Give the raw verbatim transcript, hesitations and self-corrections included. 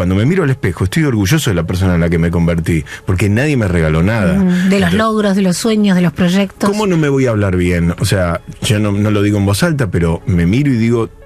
cuando me miro al espejo, estoy orgulloso de la persona en la que me convertí, porque nadie me regaló nada. Mm, de los Entonces, logros, de los sueños, de los proyectos. ¿cómo no me voy a hablar bien? O sea, yo no, no lo digo en voz alta, pero me miro y digo,